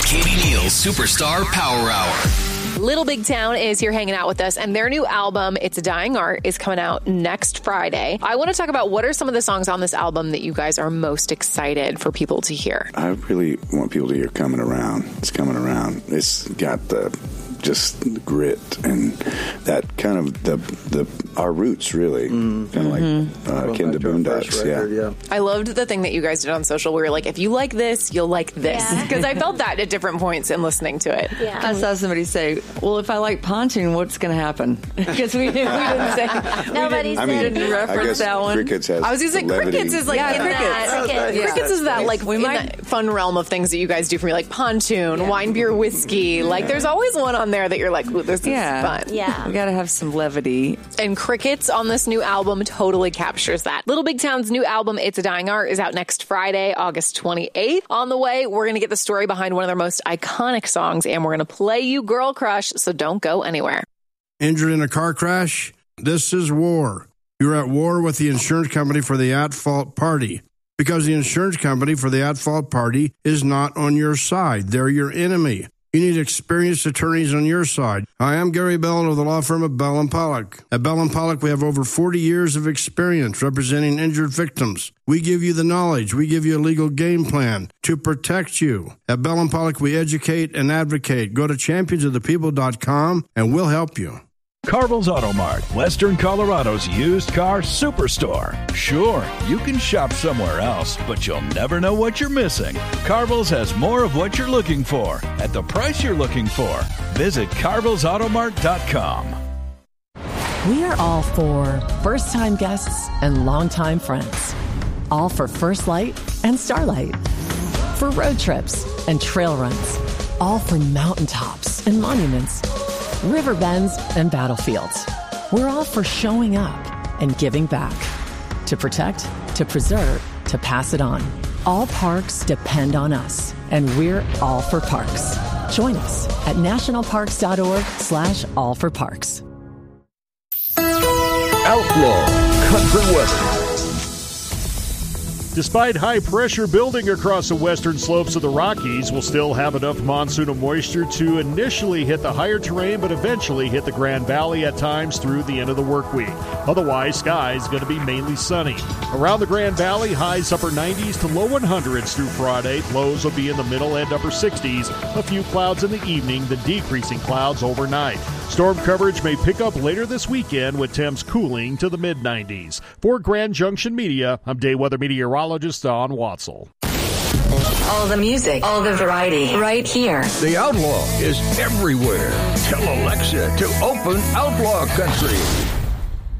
Katie Neal's Superstar Power Hour. Little Big Town is here hanging out with us, and their new album, It's a Dying Art, is coming out next Friday. I want to talk about what are some of the songs on this album that you guys are most excited for people to hear. I really want people to hear Coming Around. It's coming around. It's got the grit and that kind of our roots, really. Kind of like Ken to Boondocks. Yeah. I loved the thing that you guys did on social where you're like, if you like this, you'll like this. Because I felt that at different points in listening to it. Yeah. I saw somebody say, well, if I like pontoon, what's going to happen? Because we didn't say. Nobody said. Didn't reference that one. Crickets has I was going to say Crickets is like in that. Crickets is that like in that fun realm of things that you guys do for me, like pontoon, wine, beer, whiskey. Like there's always one on there that you're like, ooh, this is fun. Yeah. We got to have some levity. And Crickets on this new album totally captures that. Little Big Town's new album, It's a Dying Art, is out next Friday, August 28th. On the way, we're going to get the story behind one of their most iconic songs, and we're going to play you Girl Crush, so don't go anywhere. Injured in a car crash? This is war. You're at war with the insurance company for the at-fault party. Because the insurance company for the at-fault party is not on your side. They're your enemy. You need experienced attorneys on your side. Hi, I'm Gary Bell of the law firm of Bell & Pollock. At Bell & Pollock, we have over 40 years of experience representing injured victims. We give you the knowledge. We give you a legal game plan to protect you. At Bell & Pollock, we educate and advocate. Go to championsofthepeople.com and we'll help you. Carville's Auto Mart, Western Colorado's used car superstore. Sure, you can shop somewhere else, but you'll never know what you're missing. Carville's has more of what you're looking for at the price you're looking for. Visit carvillesautomart.com. We are all for first-time guests and longtime friends. All for First Light and Starlight. For road trips and trail runs. All for mountaintops and monuments. River bends and battlefields. We're all for showing up and giving back. To protect, to preserve, to pass it on. All parks depend on us, and we're all for parks. Join us at nationalparks.org/allforparks. Outlaw Country Western. Despite high pressure building across the western slopes of the Rockies, we'll still have enough monsoon and moisture to initially hit the higher terrain, but eventually hit the Grand Valley at times through the end of the work week. Otherwise, skies going to be mainly sunny. Around the Grand Valley, highs upper 90s to low 100s through Friday. Lows will be in the middle and upper 60s. A few clouds in the evening, then decreasing clouds overnight. Storm coverage may pick up later this weekend with temps cooling to the mid-90s. For Grand Junction Media, I'm day weather meteorologist Don Watzel. All the music, all the variety, right here. The Outlaw is everywhere. Tell Alexa to open Outlaw Country.